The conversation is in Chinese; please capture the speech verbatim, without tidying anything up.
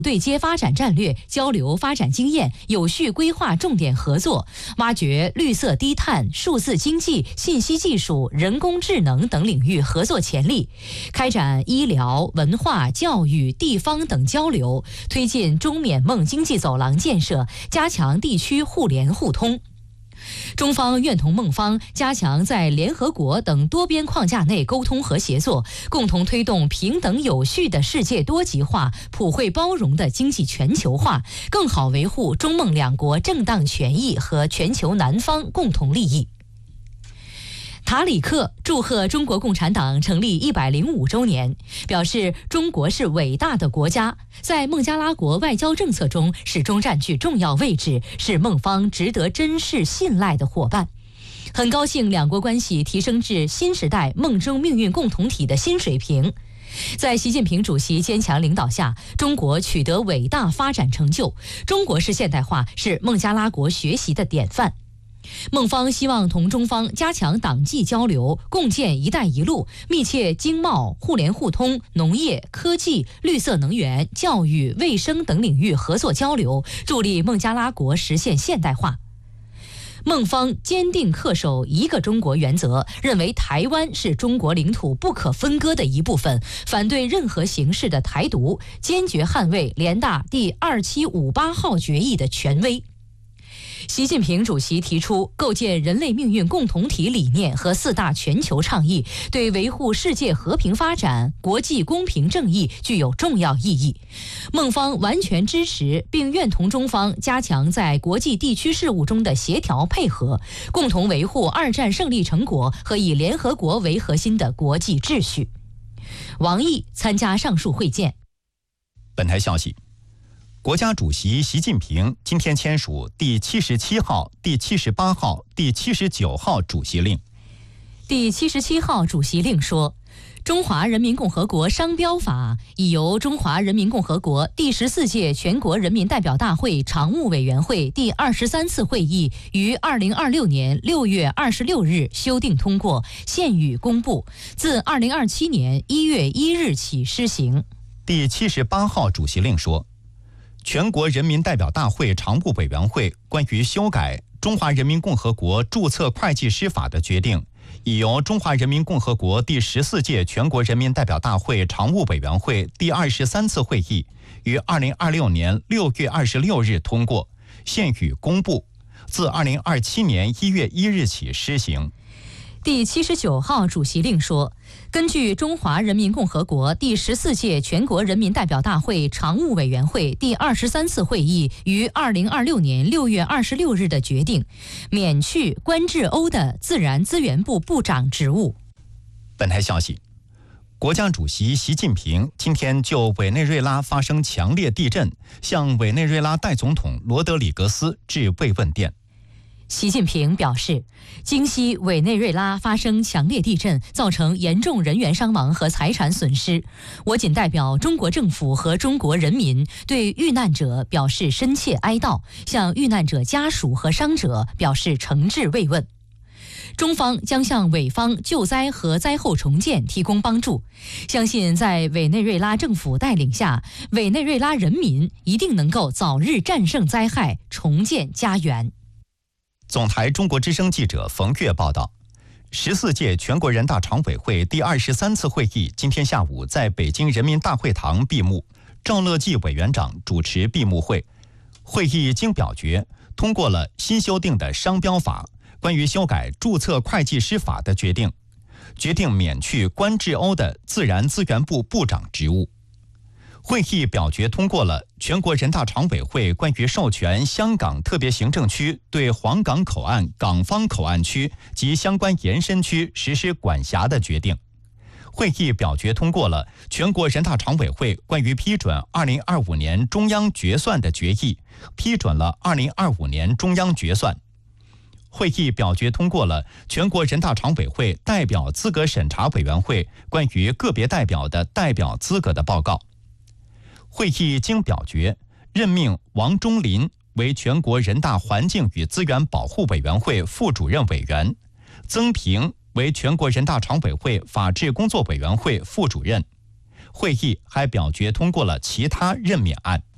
对接发展战略，交流发展经验，有序规划重点合作，挖掘绿色低碳、数字经济、信息技术、人工智能等领域合作潜力，开展医疗、文化、教育、地方等交流，推进中缅孟经济走廊建设，加强地区互联互通。中方愿同孟方加强在联合国等多边框架内沟通和协作，共同推动平等有序的世界多极化、普惠包容的经济全球化，更好维护中孟两国正当权益和全球南方共同利益。塔里克祝贺中国共产党成立一百零五周年，表示中国是伟大的国家，在孟加拉国外交政策中始终占据重要位置，是孟方值得珍视信赖的伙伴。很高兴两国关系提升至新时代孟中命运共同体的新水平。在习近平主席坚强领导下，中国取得伟大发展成就，中国式现代化是孟加拉国学习的典范。孟方希望同中方加强党际交流，共建“一带一路”，密切经贸、互联互通、农业、科技、绿色能源、教育、卫生等领域合作交流，助力孟加拉国实现现代化。孟方坚定恪守一个中国原则，认为台湾是中国领土不可分割的一部分，反对任何形式的台独，坚决捍卫联大第二七五八号决议的权威。习近平主席提出构建人类命运共同体理念和四大全球倡议，对维护世界和平发展、国际公平正义具有重要意义。孟方完全支持并愿同中方加强在国际地区事务中的协调配合，共同维护二战胜利成果和以联合国为核心的国际秩序。王毅参加上述会见。 本台消息，国家主席习近平今天签署第七十七号、第七十八号、第七十九号主席令。 第七十七号主席令说，中华人民共和国商标法已由中华人民共和国第十四届全国人民代表大会常务委员会第二十三次会议于二零二六年六月二十六日修订通过，现予公布，自二零二七年一月一日起施行。 第七十八号主席令说，全国人民代表大会常务委员会关于修改《中华人民共和国注册会计师法》的决定，已由中华人民共和国第十四届全国人民代表大会常务委员会第二十三次会议于二零二六年六月二十六日通过，现予公布，自二零二七年一月一日起施行。 第七十九号主席令说，根据中华人民共和国第十四届全国人民代表大会常务委员会第二十三次会议于二零二六年六月二十六日的决定，免去关志欧的自然资源部部长职务。 本台消息，国家主席习近平今天就委内瑞拉发生强烈地震，向委内瑞拉代总统罗德里格斯致慰问电。 习近平表示，今夕委内瑞拉发生强烈地震，造成严重人员伤亡和财产损失。我谨代表中国政府和中国人民对遇难者表示深切哀悼，向遇难者家属和伤者表示诚挚慰问。中方将向委方救灾和灾后重建提供帮助，相信在委内瑞拉政府带领下，委内瑞拉人民一定能够早日战胜灾害，重建家园。 总台中国之声记者冯月报道，十四届全国人大常委会第二十三次会议今天下午在北京人民大会堂闭幕，赵乐际委员长主持闭幕会。会议经表决通过了新修订的商标法、关于修改注册会计师法的决定，决定免去关志欧的自然资源部部长职务。会议表决通过了全国人大常委会关于授权香港特别行政区对黄港口岸港方口岸区及相关延伸区实施管辖的决定。会议表决通过了全国人大常委会关于批准二零二五年中央决算的决议，批准了二零二五年中央决算。会议表决通过了全国人大常委会代表资格审查委员会关于个别代表的代表资格的报告。会议经表决任命王忠林为全国人大环境与资源保护委员会副主任委员，曾平为全国人大常委会法制工作委员会副主任。会议还表决通过了其他任免案。